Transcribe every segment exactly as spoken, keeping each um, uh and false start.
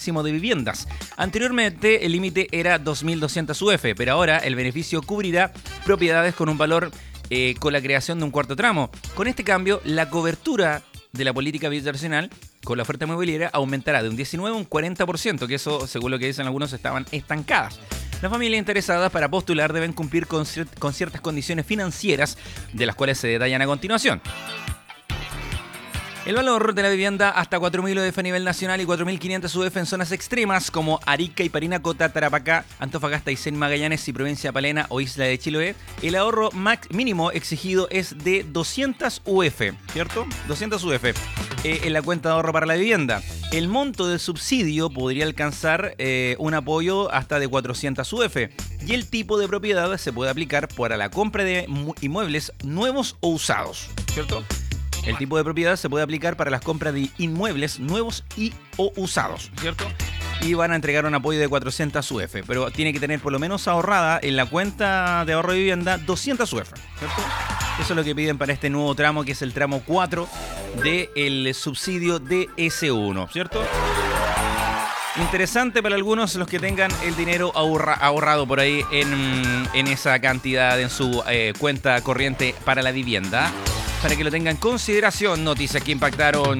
máximo de viviendas. Anteriormente el límite era dos mil doscientas U F, pero ahora el beneficio cubrirá propiedades con un valor eh, con la creación de un cuarto tramo. Con este cambio, la cobertura de la política habitacional con la oferta inmobiliaria aumentará de un diecinueve a un cuarenta por ciento, que eso, según lo que dicen algunos, estaban estancadas. Las familias interesadas para postular deben cumplir con, cier- con ciertas condiciones financieras, de las cuales se detallan a continuación. El valor de la vivienda hasta cuatro mil U F a nivel nacional y cuatro mil quinientos U F en zonas extremas como Arica y Parinacota, Tarapacá, Antofagasta, Aysén, Magallanes y Provincia de Palena o Isla de Chiloé. El ahorro max mínimo exigido es de doscientas U F, ¿cierto? doscientas U F eh, en la cuenta de ahorro para la vivienda. El monto del subsidio podría alcanzar eh, un apoyo hasta de cuatrocientas U F y el tipo de propiedad se puede aplicar para la compra de inmuebles nuevos o usados, ¿cierto? El tipo de propiedad se puede aplicar para las compras de inmuebles nuevos y o usados, ¿cierto? Y van a entregar un apoyo de cuatrocientas U F, pero tiene que tener por lo menos ahorrada en la cuenta de ahorro de vivienda doscientas U F, ¿cierto? Eso es lo que piden para este nuevo tramo, que es el tramo cuatro del subsidio D S uno, ¿cierto? Interesante para algunos los que tengan el dinero ahorra, ahorrado por ahí en, en esa cantidad en su eh, cuenta corriente para la vivienda. Para que lo tengan en consideración, noticias que impactaron.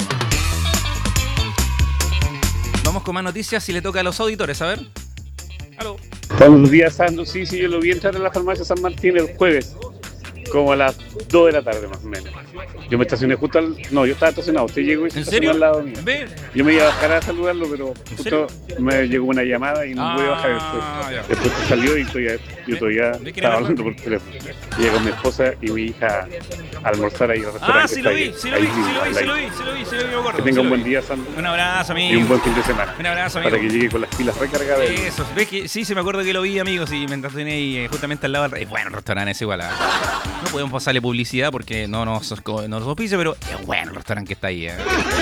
Vamos con más noticias y le toca a los auditores, a ver. Aló. Buenos días, Sandro. Sí, sí, yo lo vi entrar en la farmacia San Martín el jueves, como a las dos de la tarde más o menos. Yo me estacioné justo al... No, yo estaba estacionado, usted llegó y se ¿En estacionó serio? al lado mío. Ve. Yo me iba a bajar a saludarlo, pero justo me llegó una llamada y no Ah, pude bajar después. ya. Después que salió y todavía, yo todavía ¿De quién era? estaba hablando por teléfono. Llegué con mi esposa y mi hija a almorzar ahí al restaurante. Ah, sí lo vi, sí lo vi, sí lo vi, sí lo vi, sí lo vi, sí lo vi, me acuerdo. Que tenga sí un lo buen vi. día, Sandro, Un abrazo, amigo. y un buen fin de semana. Un abrazo, amigo. Para que llegue con las pilas recargadas. Eso, ves que sí, se me acuerdo que lo vi, amigos, y mientras tenía ahí eh, justamente al lado del... Es bueno el restaurante, es igual. ¿Ah? No podemos pasarle publicidad porque no nos, no nos auspicia, pero es bueno el restaurante que está ahí. ¿Eh?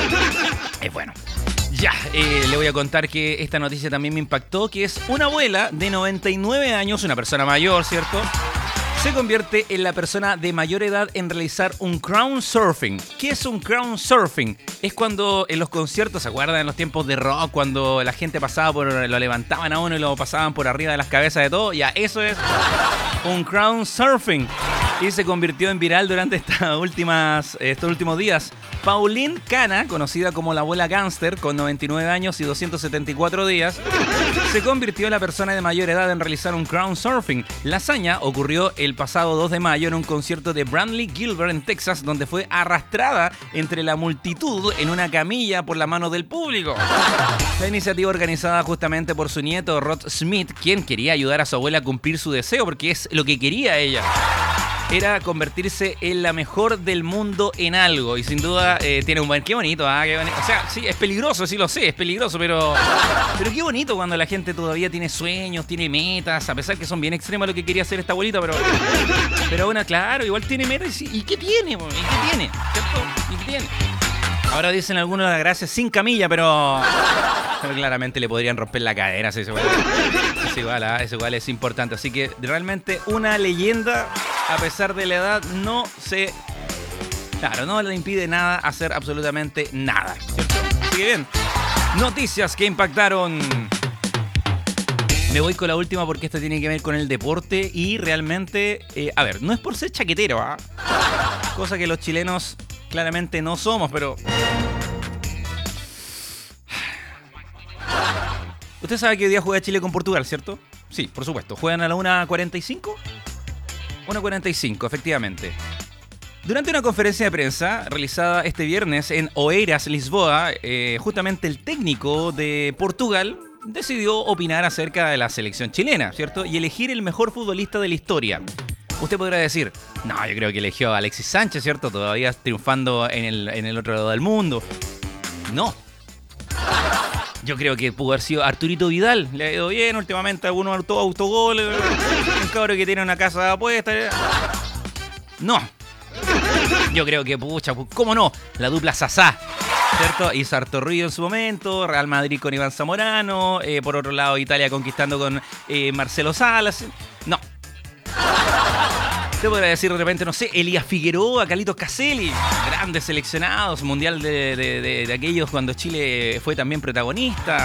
Es bueno. Ya, eh, le voy a contar que esta noticia también me impactó, que es una abuela de noventa y nueve años, una persona mayor, ¿cierto? Se convierte en la persona de mayor edad en realizar un crown surfing. ¿Qué es un crown surfing? Es cuando en los conciertos, ¿se acuerdan? En los tiempos de rock, cuando la gente pasaba por, lo levantaban a uno y lo pasaban por arriba de las cabezas de todo. Ya, eso es un crown surfing. Y se convirtió en viral durante estas últimas, estos últimos días. Pauline Cana, conocida como la abuela gánster, con noventa y nueve años y doscientos setenta y cuatro días, se convirtió en la persona de mayor edad en realizar un crown surfing. La hazaña ocurrió el pasado dos de mayo en un concierto de Brantley Gilbert en Texas, donde fue arrastrada entre la multitud en una camilla por la mano del público. La iniciativa organizada justamente por su nieto Rod Smith, quien quería ayudar a su abuela a cumplir su deseo, porque es lo que quería ella. Era convertirse en la mejor del mundo en algo. Y sin duda eh, tiene un buen... Qué bonito, ¿ah? Qué bonito. O sea, sí, es peligroso, sí lo sé, es peligroso, pero... Pero qué bonito cuando la gente todavía tiene sueños, tiene metas, a pesar que son bien extremas lo que quería hacer esta abuelita, pero... Pero bueno, claro, igual tiene metas. ¿Y qué tiene? ¿Y qué tiene? ¿Cierto? ¿Y qué tiene? Ahora dicen algunos la gracia sin camilla, pero... Pero claramente le podrían romper la cadera, sí, es igual. Es igual, ¿eh? Es igual, es importante. Así que realmente una leyenda, a pesar de la edad, no se... Claro, no le impide nada hacer absolutamente nada, ¿cierto? Así que bien, noticias que impactaron. Me voy con la última porque esto tiene que ver con el deporte y realmente... Eh, a ver, no es por ser chaquetero, ¿ah? ¿eh? Cosa que los chilenos claramente no somos, pero... Usted sabe que hoy día juega Chile con Portugal, ¿cierto? Sí, por supuesto. ¿Juegan a la una cuarenta y cinco? una cuarenta y cinco, efectivamente. Durante una conferencia de prensa realizada este viernes en Oeiras, Lisboa, eh, justamente el técnico de Portugal decidió opinar acerca de la selección chilena, ¿cierto? Y elegir el mejor futbolista de la historia. Usted podrá decir, no, yo creo que eligió a Alexis Sánchez, ¿cierto? Todavía triunfando en el, en el otro lado del mundo. No. Yo creo que pudo haber sido Arturito Vidal. Le ha ido bien últimamente, algunos auto, autogoles. Un cabro que tiene una casa de apuestas. No. Yo creo que, pucha, ¿cómo no? La dupla Sasá, ¿cierto? Hizo harto ruido en su momento. Real Madrid con Iván Zamorano. Eh, por otro lado, Italia conquistando con eh, Marcelo Salas. No. Te podría decir de repente, no sé, Elías Figueroa, Carlitos Caselli, grandes seleccionados, mundial de, de, de, de aquellos cuando Chile fue también protagonista.